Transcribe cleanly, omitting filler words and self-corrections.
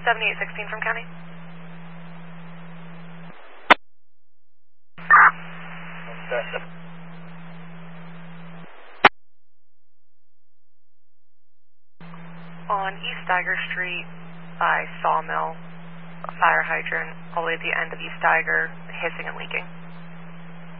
7816 from County. On East Steiger Street by Sawmill, a fire hydrant all the way at the end of East Steiger, hissing and leaking.